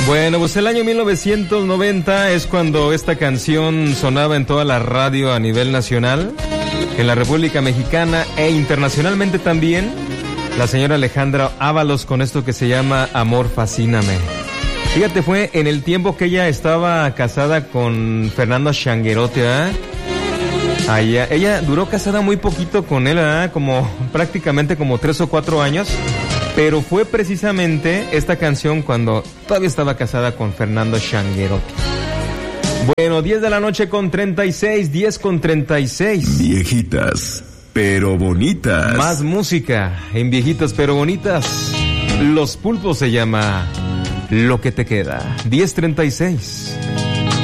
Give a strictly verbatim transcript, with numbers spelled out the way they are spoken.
Bueno, pues el año mil novecientos noventa es cuando esta canción sonaba en toda la radio a nivel nacional, en la República Mexicana e internacionalmente también. La señora Alejandra Ábalos con esto que se llama Amor Fascíname. Fíjate, fue en el tiempo que ella estaba casada con Fernando Changuerotti, ¿eh? Allá, ella duró casada muy poquito con él, ¿eh? Como prácticamente como tres o cuatro años. Pero fue precisamente esta canción cuando todavía estaba casada con Fernando Changuerotti. Bueno, diez de la noche con treinta y seis, diez con treinta y seis. Viejitas, pero bonitas. Más música en Viejitas pero Bonitas. Los Pulpos se llama Lo que te queda. diez treinta y seis.